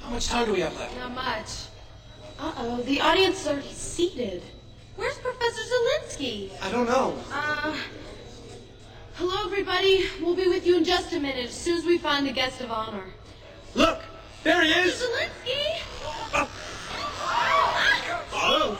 How much time do we have left? Not much. Uh-oh, the audience is already seated. Where's Professor Zelinsky? I don't know. Hello, everybody. We'll be with you in just a minute, as soon as we find the guest of honor. Look! There he is! Zelinsky! Hello!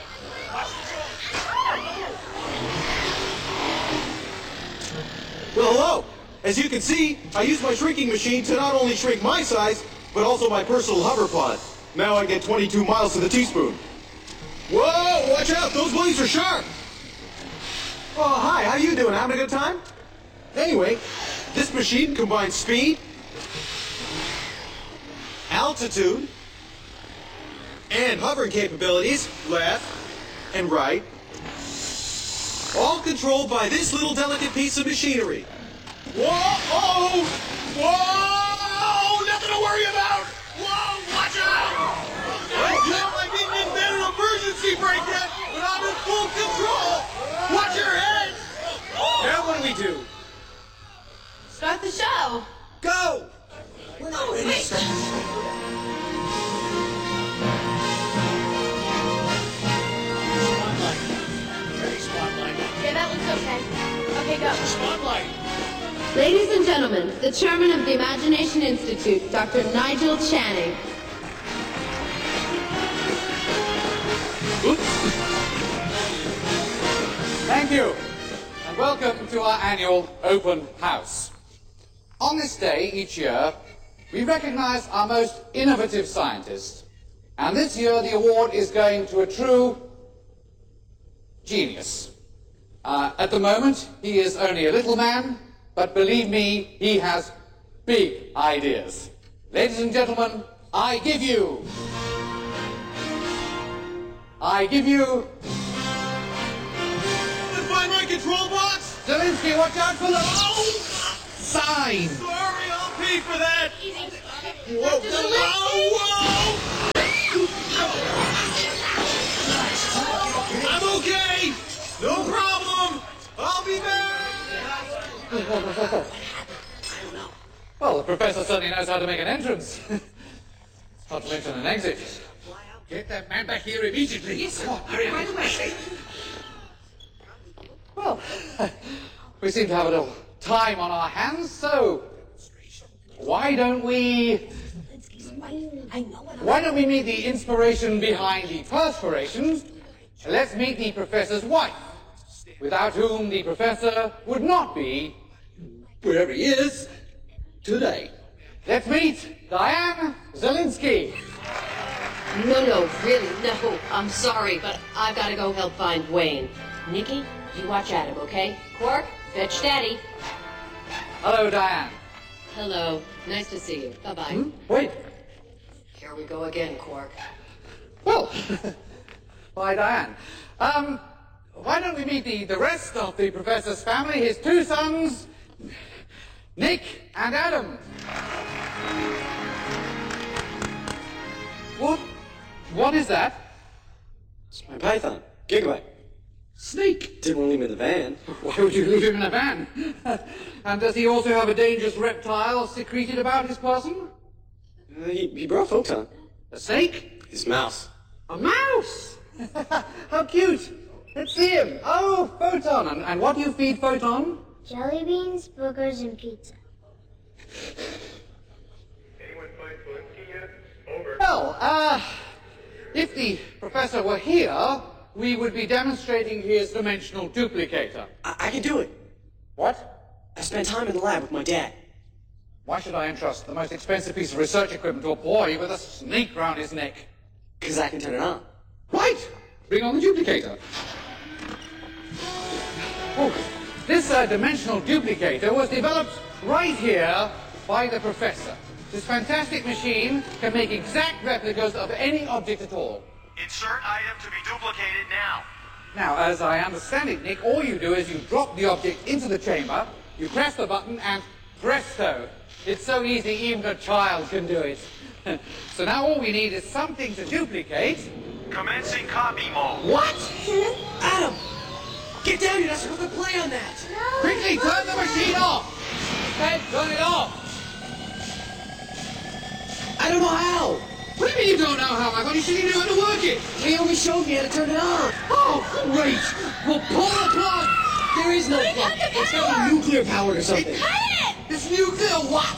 Well, hello! As you can see, I use my shrinking machine to not only shrink my size, but also my personal hover pod. Now I get 22 miles to the teaspoon. Whoa! Watch out! Those blades are sharp! Oh, hi. How you doing? Having a good time? Anyway, this machine combines speed, altitude, and hovering capabilities, left and right, all controlled by this little delicate piece of machinery. Whoa! Oh! Whoa! Nothing to worry about! Whoa! Watch out! I didn't invent an emergency brake yet, but I'm in full control! Watch your head! Now what do we do? Start the show. Go! We're not ready to wait. start. Spotlight. Yeah, that looks okay. Okay, go. Spotlight. Ladies and gentlemen, the chairman of the Imagination Institute, Dr. Nigel Channing. Thank you, and welcome to our annual open house. On this day each year, we recognize our most innovative scientists, and this year the award is going to a true genius. At the moment, he is only a little man, but believe me, he has big ideas. Ladies and gentlemen, I give you Find my control box! Zelinsky, watch out for the sign! Sorry, I'll pay for that! Easy. Whoa, Dr. Zelinsky? whoa! I'm okay! No problem! I'll be back! Well, the professor certainly knows how to make an entrance. Not to mention an exit. Get that man back here immediately! Yes, sir. Hurry right away! Well, we seem to have a little time on our hands, so why don't we meet the inspiration behind the perspiration? Let's meet the professor's wife, without whom the professor would not be Wherever he is, today. Let's meet Diane Zelinsky. No, really, no. I'm sorry, but I've got to go help find Wayne. Nikki, you watch Adam, okay? Quark, fetch Daddy. Hello, Diane. Hello. Nice to see you. Bye-bye. Wait. Here we go again, Quark. Well, why, Diane? Why don't we meet the rest of the professor's family, his two sons, Nick and Adam. What is that? It's my python. Gigabyte. Snake didn't want to leave me in the van. Why would you leave him in a van? And does he also have a dangerous reptile secreted about his person? He brought Photon. A snake? His mouse. A mouse! How cute! Let's see him. Oh, Photon. And what do you feed Photon? Jelly beans, boogers, and pizza. Anyone find Zelinsky yet? Over. Well, if the professor were here, we would be demonstrating his dimensional duplicator. I can do it. What? I spent time in the lab with my dad. Why should I entrust the most expensive piece of research equipment to a boy with a snake round his neck? 'Cause I can turn it on. Right! Bring on the duplicator. Oh, this dimensional duplicator was developed right here by the professor. This fantastic machine can make exact replicas of any object at all. Insert item to be duplicated now. Now, as I understand it, Nick, all you do is you drop the object into the chamber, you press the button, and presto! It's so easy, even a child can do it. So now all we need is something to duplicate. Commencing copy mode. What? Adam! Get down, you're not supposed to play on that! Quickly, turn the machine off! Ted, turn it off! I don't know how. What do you mean you don't know how, Michael? You said you knew how to work it. He only showed me how to turn it on. Oh, great. Well, pull the plug. There is no plug. It's got to be nuclear powered or something. It's nuclear what?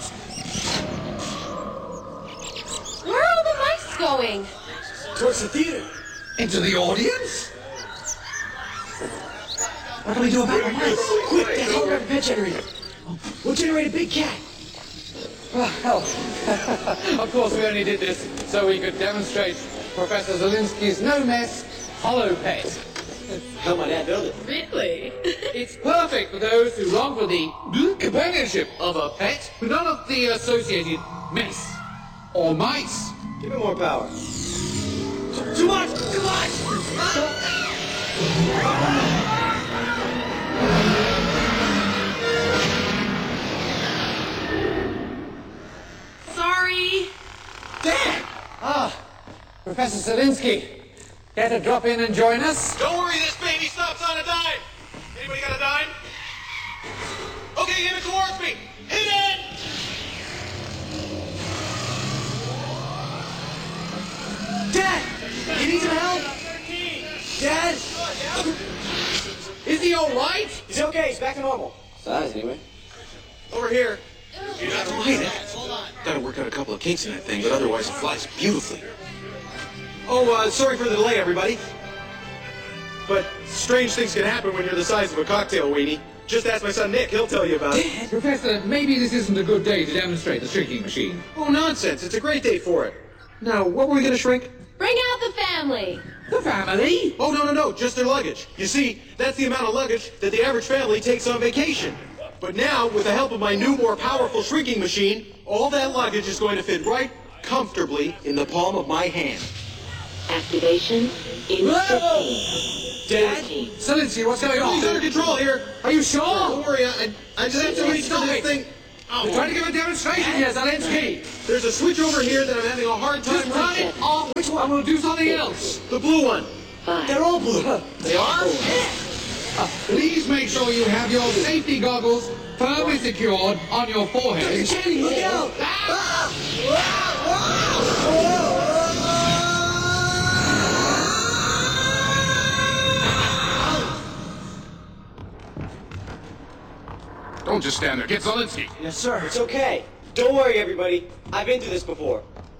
Where are all the mice going? Towards the theater. Into the audience? What do we do about the mice? Quick, Dad, help grab a pet generator. We'll generate a big cat. Well, of course we only did this so we could demonstrate Professor Zelinsky's no-mess hollow pet. How my dad build it? Really? It's perfect for those who long for the companionship of a pet with none of the associated mess or mice. Give it more power. Too much! Too much! Sorry. Dad! Professor Zelinsky, care to drop in and join us? Don't worry, this baby stops on a dime. Anybody got a dime? Okay, hit it towards me. Hit it! Dad! You need some help? Dad! Is he all right? He's okay, he's back to normal. Size, anyway. Over here. You got to light it. Gotta work out a couple of kinks in that thing, but otherwise it flies beautifully. Oh, sorry for the delay, everybody. But strange things can happen when you're the size of a cocktail weenie. Just ask my son Nick, he'll tell you about it. Professor, maybe this isn't a good day to demonstrate the shrinking machine. Oh, nonsense. It's a great day for it. Now, what were we gonna shrink? Bring out the family. The family? Oh, no, just their luggage. You see, that's the amount of luggage that the average family takes on vacation. But now, with the help of my new, more powerful shrinking machine, all that luggage is going to fit right comfortably in the palm of my hand. Activation in 15. Dad? Zelinsky, what's going He's under on? control here. Are you sure? Don't worry, I just have to reach for this thing. We're trying to give a demonstration here, Zelinsky. There's a switch over here that I'm having a hard time Just turn reaching. it off. Which one? We'll do something else. The blue one. 5. They're all blue. They are? Please make sure you have your safety goggles firmly secured on your forehead. Channing, look out! Don't just stand there. Get Zelinsky. Yes, sir. It's okay. Don't worry, everybody. I've been through this before.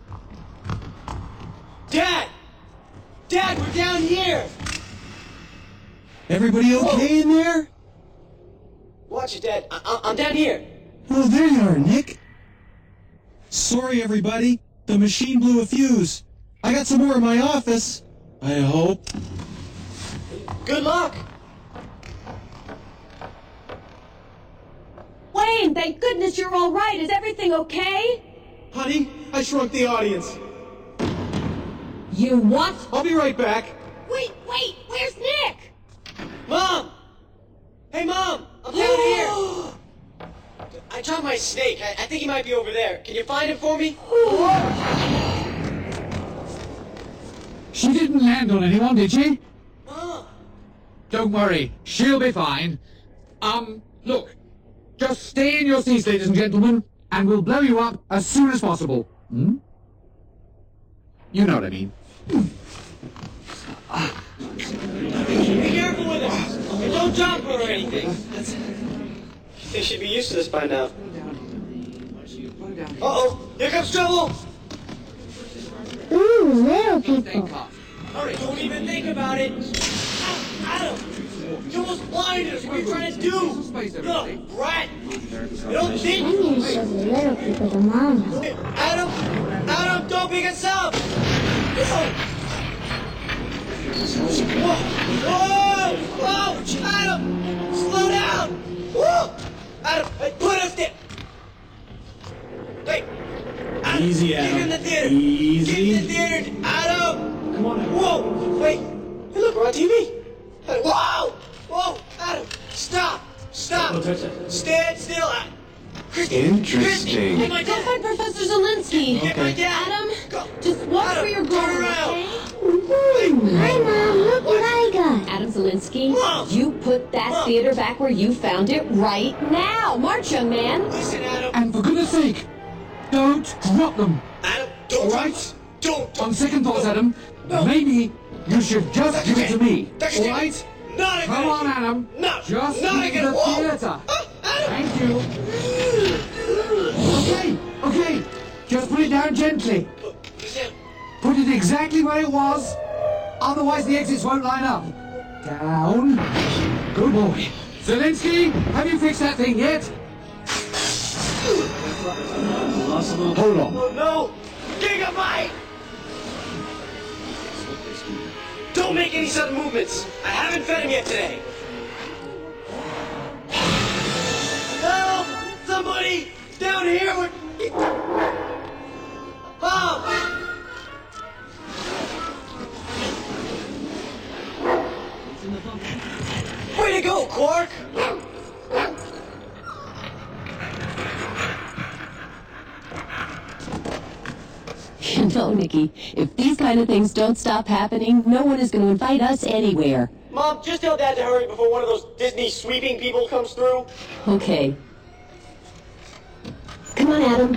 Dad! Dad, we're down here! Everybody okay in there? Watch it, Dad. I'm down here. Oh, there you are, Nick. Sorry, everybody. The machine blew a fuse. I got some more in my office. I hope. Good luck! Wayne, thank goodness you're all right. Is everything okay? Honey, I shrunk the audience. You what? I'll be right back. Wait, where's Nick? Mom! Hey, Mom! I'm down here! I dropped my snake. I think he might be over there. Can you find him for me? She didn't land on anyone, did she? Mom! Don't worry. She'll be fine. Look. Just stay in your seats, ladies and gentlemen, and we'll blow you up as soon as possible. Hmm? You know what I mean. Be careful with him! And don't jump her or anything. They should be used to this by now. Uh-oh! Here comes trouble! Ooh, little people. Alright, don't even think about it! Adam! You almost blinded us! What are you trying to do? Look, brat! You don't I'm think... gonna show the little people to Mama. Adam! Adam, don't pick us up! Whoa! Whoa! Adam! Slow down! Whoa! Adam, put us there! Hey! Adam, Easy, Get Adam. in the theater! Easy. Get in the theater! Adam! Come on. Whoa! Wait! Hey, look, we're on TV! Hey, whoa! Whoa! Adam! Stop! Stop! Don't touch that. Stand still! Interesting. Get my Go dad! find Professor Zelinsky. Get my dad! Adam, Go! just watch Adam, where you're turn going, around. okay? Woohoo! Hi, Mom. Look what I got. Adam Zelinsky, Mom! you put that Mom! theater back where you found it right now. March, young man. Listen, Adam! And for goodness sake, don't drop them. Adam, All right? Don't. On second thoughts, Adam, maybe you should just give it to me. Dr. All right? Not a Come on, Adam. No. Just not leave again. the theater. Thank you. Okay. Just put it down gently. Put it exactly where it was. Otherwise, the exits won't line up. Down. Good boy. Zelensky, have you fixed that thing yet? Hold on. Oh no! Gigabyte! Don't make any sudden movements. I haven't fed him yet today. Help! Somebody down here would. Mom! Way to go, Quark! You know, Nikki, if these kind of things don't stop happening, no one is going to invite us anywhere. Mom, just tell Dad to hurry before one of those Disney sweeping people comes through. Okay. Come on, Adam.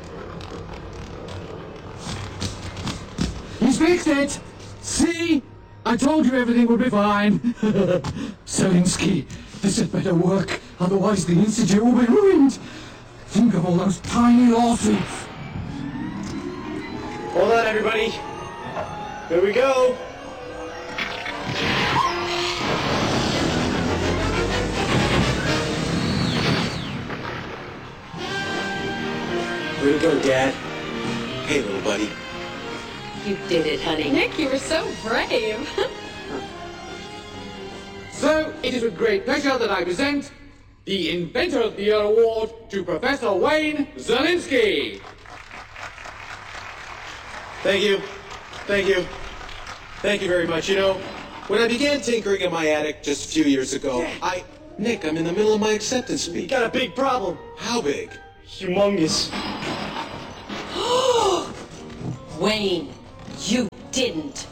He's fixed it! See? I told you everything would be fine. Zelensky, this had better work. Otherwise the Institute will be ruined. Think of all those tiny lawsuits. Hold on, everybody. Here we go. Way to go, Dad. Hey, little buddy. You did it, honey. Nick, you were so brave. So, it is with great pleasure that I present the Inventor of the Year Award to Professor Wayne Zelensky. Thank you. Thank you. Thank you very much. You know, when I began tinkering in my attic just a few years ago, Nick, I'm in the middle of my acceptance We speech. got a big problem. How big? Humongous. Wayne, you didn't.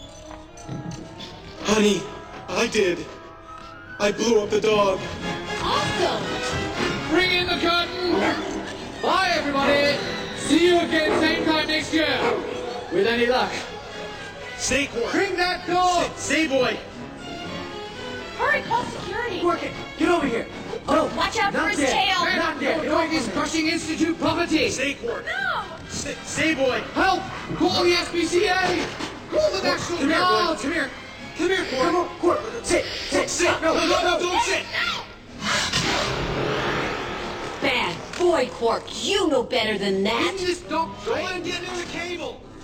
Honey, I did. I blew up the dog. Awesome. Bring in the curtain. Bye, everybody. See you again same time next year. With any luck. Stay quiet. Bring that door. Stay, boy. Hurry, call security. Work it. Get over here. Oh, watch out for his tail. Not yet. Doing this crushing Institute property. Stay quiet. No. Stay, boy. Help! Call the SPCA! Call the National Come here, Guard! boy. Come here. Come here, Quark. Come on, Quark. Sit. No, don't sit. Bad boy, Quark. You know better than that. This doctor. Try and get in the cable.